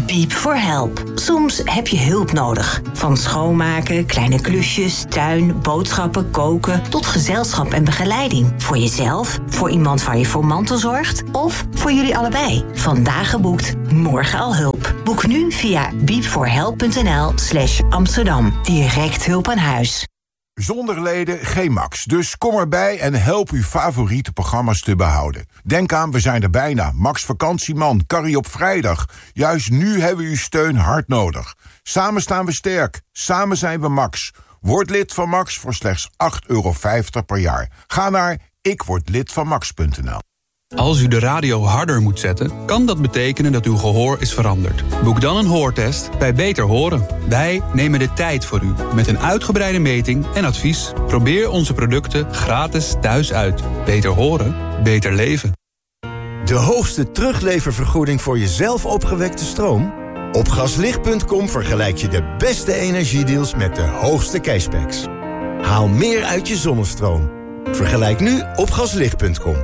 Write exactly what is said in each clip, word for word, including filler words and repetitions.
Beep for Help. Soms heb je hulp nodig. Van schoonmaken, kleine klusjes, tuin, boodschappen, koken... tot gezelschap en begeleiding. Voor jezelf, voor iemand waar je voor mantelzorgt... of voor jullie allebei. Vandaag geboekt, morgen al hulp. Boek nu via beepforhelp.nl slash Amsterdam. Direct hulp aan huis. Zonder leden geen Max, dus kom erbij en help uw favoriete programma's te behouden. Denk aan, we zijn er bijna. Max Vakantieman, Carrie op vrijdag. Juist nu hebben we uw steun hard nodig. Samen staan we sterk, samen zijn we Max. Word lid van Max voor slechts acht euro vijftig per jaar. Ga naar ikwordlidvanmax punt n l. Als u de radio harder moet zetten, kan dat betekenen dat uw gehoor is veranderd. Boek dan een hoortest bij Beter Horen. Wij nemen de tijd voor u, met een uitgebreide meting en advies. Probeer onze producten gratis thuis uit. Beter horen, beter leven. De hoogste terugleververgoeding voor je zelf opgewekte stroom? Op gaslicht punt com vergelijk je de beste energiedeals met de hoogste cashbacks. Haal meer uit je zonnestroom. Vergelijk nu op gaslicht punt com.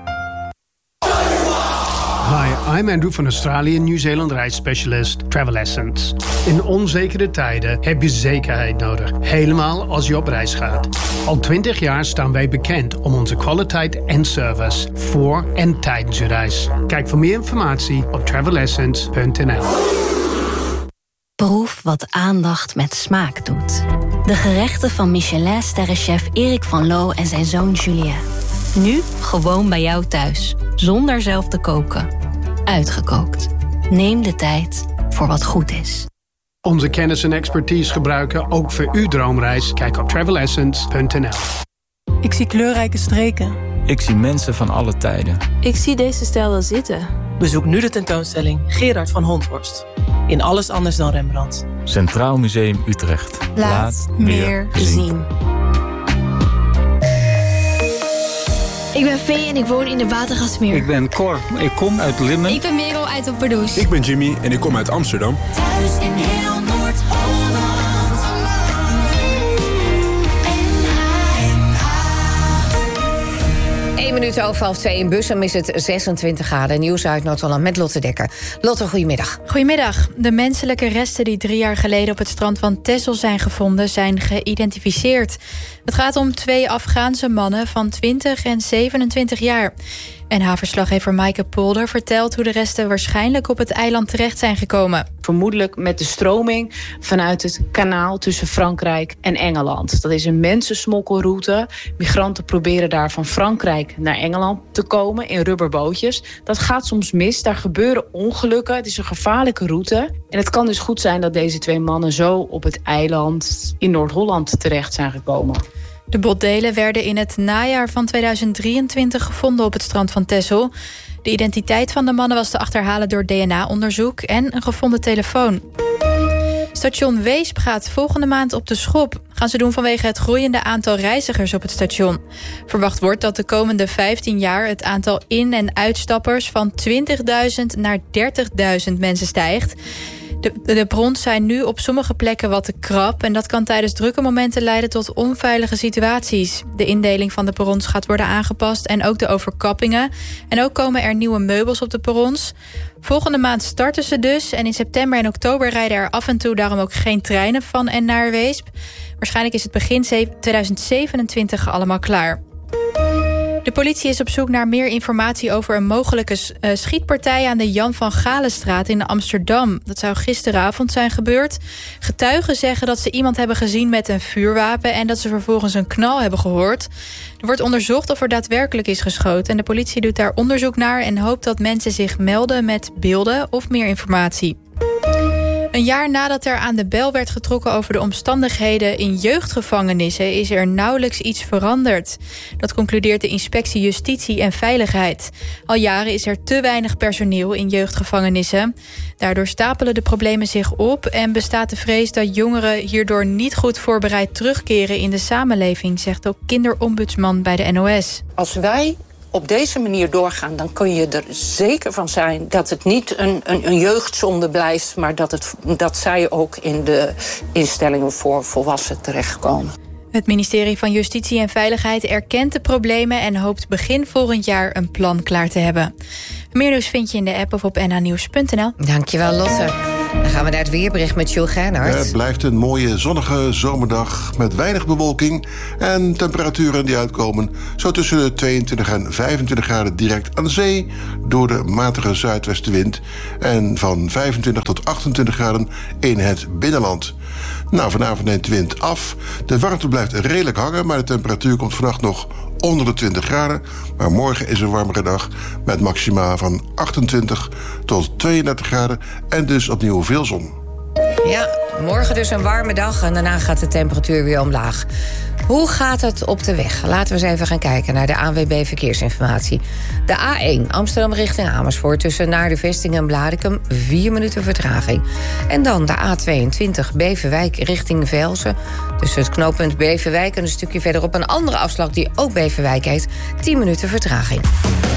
Hi, I'm Andrew van Australië en Nieuw-Zeeland reisspecialist Travel Essence. In onzekere tijden heb je zekerheid nodig, helemaal als je op reis gaat. Al twintig jaar staan wij bekend om onze kwaliteit en service voor en tijdens je reis. Kijk voor meer informatie op travel essence punt n l. Proef wat aandacht met smaak doet. De gerechten van Michelin-sterrenchef Erik van Loo en zijn zoon Julien. Nu gewoon bij jou thuis, zonder zelf te koken. Uitgekookt. Neem de tijd voor wat goed is. Onze kennis en expertise gebruiken ook voor uw droomreis. Kijk op travel essence punt n l. Ik zie kleurrijke streken. Ik zie mensen van alle tijden. Ik zie deze stijl wel zitten. Bezoek nu de tentoonstelling Gerard van Honthorst. In Alles anders dan Rembrandt. Centraal Museum Utrecht. Laat, Laat meer zien. zien. Ik ben Vee en ik woon in de Watergasmeer. Ik ben Cor, ik kom uit Limmen. Ik ben Merel uit Opperdoes. Ik ben Jimmy en ik kom uit Amsterdam. Thuis in heel Noord-Holland. één minuut over half twee in Bussum is het zesentwintig graden. Nieuws uit Noord-Holland met Lotte Dekker. Lotte, goedemiddag. Goedemiddag. De menselijke resten die drie jaar geleden op het strand van Texel zijn gevonden, zijn geïdentificeerd. Het gaat om twee Afghaanse mannen van twintig en zevenentwintig jaar. En N H-verslaggever Maaike Polder vertelt hoe de resten waarschijnlijk op het eiland terecht zijn gekomen. Vermoedelijk met de stroming vanuit het kanaal tussen Frankrijk en Engeland. Dat is een mensensmokkelroute. Migranten proberen daar van Frankrijk naar Engeland te komen in rubberbootjes. Dat gaat soms mis, daar gebeuren ongelukken. Het is een gevaarlijke route. En het kan dus goed zijn dat deze twee mannen zo op het eiland in Noord-Holland terecht zijn gekomen. De botdelen werden in het najaar van tweeduizend drieëntwintig gevonden op het strand van Texel. De identiteit van de mannen was te achterhalen door D N A-onderzoek en een gevonden telefoon. Station Weesp gaat volgende maand op de schop. Gaan ze doen vanwege het groeiende aantal reizigers op het station. Verwacht wordt dat de komende vijftien jaar het aantal in- en uitstappers van twintigduizend naar dertigduizend mensen stijgt. De, de brons zijn nu op sommige plekken wat te krap en dat kan tijdens drukke momenten leiden tot onveilige situaties. De indeling van de perrons gaat worden aangepast en ook de overkappingen. En ook komen er nieuwe meubels op de perrons. Volgende maand starten ze dus en in september en oktober rijden er af en toe daarom ook geen treinen van en naar Weesp. Waarschijnlijk is het begin tweeduizend zevenentwintig allemaal klaar. De politie is op zoek naar meer informatie over een mogelijke uh, schietpartij aan de Jan van Galenstraat in Amsterdam. Dat zou gisteravond zijn gebeurd. Getuigen zeggen dat ze iemand hebben gezien met een vuurwapen en dat ze vervolgens een knal hebben gehoord. Er wordt onderzocht of er daadwerkelijk is geschoten en de politie doet daar onderzoek naar en hoopt dat mensen zich melden met beelden of meer informatie. Een jaar nadat er aan de bel werd getrokken over de omstandigheden in jeugdgevangenissen is er nauwelijks iets veranderd. Dat concludeert de Inspectie Justitie en Veiligheid. Al jaren is er te weinig personeel in jeugdgevangenissen. Daardoor stapelen de problemen zich op en bestaat de vrees dat jongeren hierdoor niet goed voorbereid terugkeren in de samenleving, zegt ook kinderombudsman bij de N O S. Als wij op deze manier doorgaan, dan kun je er zeker van zijn dat het niet een, een, een jeugdzonde blijft, maar dat, het, dat zij ook in de instellingen voor volwassenen terechtkomen. Het ministerie van Justitie en Veiligheid erkent de problemen en hoopt begin volgend jaar een plan klaar te hebben. Meer nieuws vind je in de app of op n h nieuws punt n l. Dankjewel, Lotte. Dan gaan we naar het weerbericht met Jules Gernhardt. Het blijft een mooie zonnige zomerdag met weinig bewolking en temperaturen die uitkomen zo tussen de tweeëntwintig en vijfentwintig graden direct aan de zee door de matige zuidwestenwind en van vijfentwintig tot achtentwintig graden in het binnenland. Nou, vanavond neemt de wind af. De warmte blijft redelijk hangen, maar de temperatuur komt vannacht nog onder de twintig graden. Maar morgen is een warmere dag met maxima van achtentwintig tot tweeëndertig graden en dus opnieuw veel zon. Ja, morgen dus een warme dag en daarna gaat de temperatuur weer omlaag. Hoe gaat het op de weg? Laten we eens even gaan kijken naar de A N W B Verkeersinformatie. De A één, Amsterdam richting Amersfoort, tussen Naar de Vesting en Blaricum, vier minuten vertraging. En dan de A tweeëntwintig, Beverwijk richting Velsen, tussen het knooppunt Beverwijk en een stukje verderop een andere afslag die ook Beverwijk heet, tien minuten vertraging.